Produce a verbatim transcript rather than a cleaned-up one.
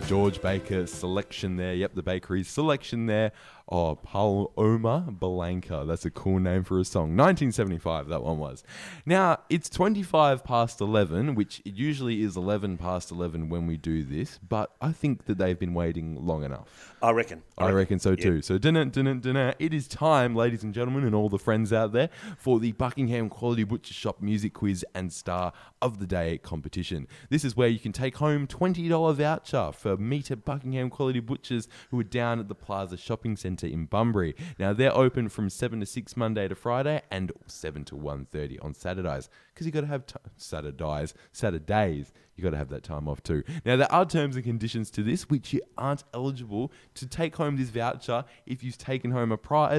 George Baker selection there. Yep, the bakery's selection there. Oh, Paloma Blanca. That's a cool name for a song. nineteen seventy-five, that one was. Now, it's twenty-five past eleven, which it usually is eleven past eleven when we do this, but I think that they've been waiting long enough. I reckon. I reckon, reckon so too. Yep. So, dinner, dinner, dinner. It is time, ladies and gentlemen, and all the friends out there, for the Buckingham Quality Butcher Shop Music Quiz and Star of the Day competition. This is where you can take home twenty dollars voucher for meet at Buckingham Quality Butchers, who are down at the Plaza Shopping Centre in Bunbury. Now, they're open from seven to six Monday to Friday and seven to one thirty on Saturdays, because you got to have t- Saturdays, Saturdays. You got to have that time off too. Now, there are terms and conditions to this, which you aren't eligible to take home this voucher if you've taken home a prize